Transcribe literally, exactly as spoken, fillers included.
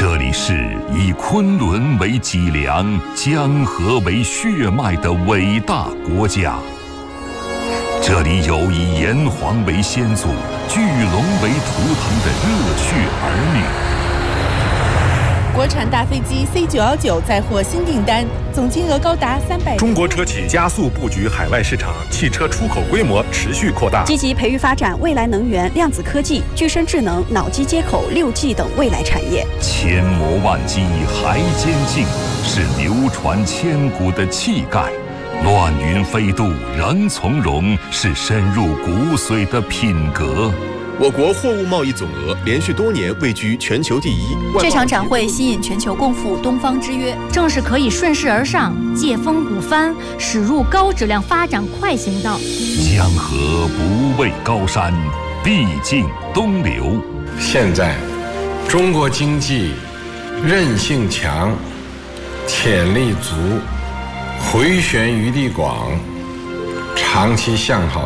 这里是以昆仑为脊梁、江河为血脉的伟大国家。这里有以炎黄为先祖、巨龙为图腾的热血儿女。 国产大飞机 C 九一九再获新订单，总金额高达三百。 中国车企加速布局海外市场，汽车出口规模持续扩大， 积极培育发展未来能源、量子科技、具身智能、脑机接口、六 G 等未来产业。 千磨万击还坚劲，是流传千古的气概；乱云飞渡仍从容，是深入骨髓的品格。 我国货物贸易总额连续多年位居全球第一。 这场展会吸引全球共赴东方之约， 正是可以顺势而上，借风鼓帆，驶入高质量发展快行道。 江河不畏高山，必尽东流。 现在，中国经济韧性强，潜力足，回旋余地广，长期向好。